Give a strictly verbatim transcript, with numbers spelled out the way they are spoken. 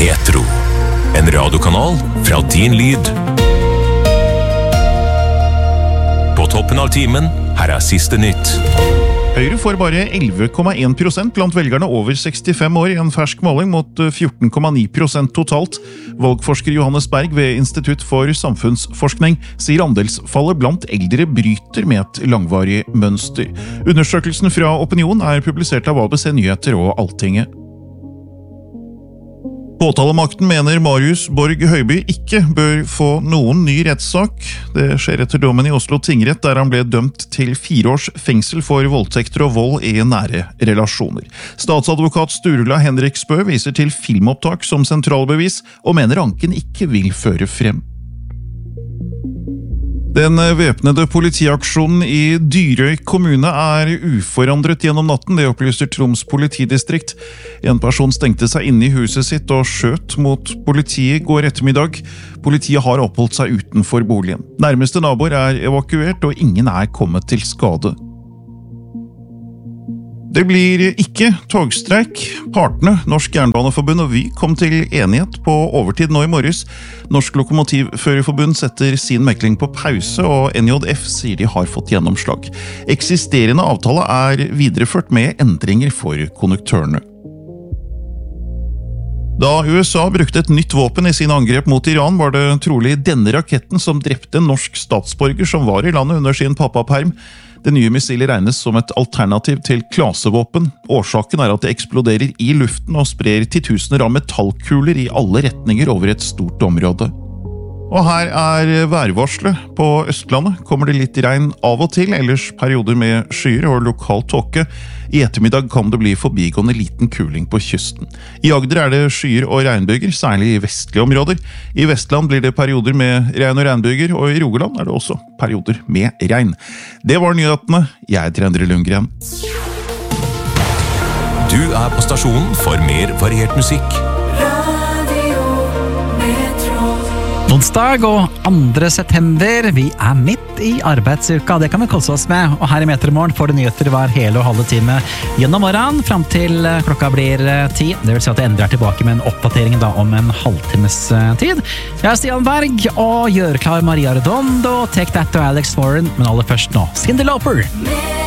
Metro, en radiokanal fra din lyd. På toppen av timen, her er siste nytt. Høyre får bare elleve komma en prosent blant velgerne over sekstifem år i en fersk måling mot fjorten komma ni prosent totalt. Valgforsker Johannes Berg ved Institutt for samfunnsforskning sier andelsfallet blant eldre bryter med et langvarig mønster. Undersøkelsen fra Opinion er publisert av A B C Nyheter og Altinget. Påtalemakten mener Marius Borg Høiby ikke bør få noen ny rettssak. Det skjer etter dommen i Oslo tingrett, der han ble dømt til fire års fengsel for voldtekter og vold i nære relasjoner. Statsadvokat Sturla Henrik Spø viser til filmopptak som sentralbevis, og mener anken ikke vil føre frem. Den væpnede politiaksjonen i Dyrøy kommune er uforandret gjennom natten, det opplyser Troms politidistrikt. En person stengte seg inne i huset sitt og skjøt mot politiet går ettermiddag. Politiet har oppholdt seg utenfor boligen. Nærmeste naboer er evakuert, og ingen er kommet til skade. Det blir ikke togstreik. Partene, Norsk Jernbaneforbund og Vy, kom til enighet på overtid nå i morges. Norsk Lokomotivførerforbund setter sin mekling på pause, og N J F sier de har fått gjennomslag. Eksisterende avtale er videreført med endringer for konduktørene. Da U S A brukte et nytt våpen i sine angrep mot Iran, var det trolig denne raketten som drepte en norsk statsborger som var i landet under sin pappaperm. Det nye missilet regnes som et alternativ til klasevåpen. Årsaken er at det eksploderer i luften og sprer titusener av metallkuler i alle retninger over et stort område. Og her er værvarselet. På Østlandet kommer det litt regn av og til, ellers perioder med skyer og lokal tåke. I ettermiddag kan det bli forbigående liten kuling på kysten. I Agder er det skyer og regnbyger, særlig i vestlige områder. I Vestland blir det perioder med regn og regnbyger, og i Rogaland er det også perioder med regn. Det var nyhetene. Jeg heter Endre Lundgren. Du er på stasjonen for mer variert musikk. Onsdag og andre september, vi er midt i arbeidsuka, det kan vi kose oss med, og her i Metromorgen får du nyheter hver hele og halve time gjennom morgenen, frem til klokka blir ti, det vil si at det endrer tilbake med en oppdatering da om en halvtimes tid. Jeg er Stian Berg, og gjør klar Maria Redondo, Take That to Alex Warren, men aller først nå, Cyndi Lauper.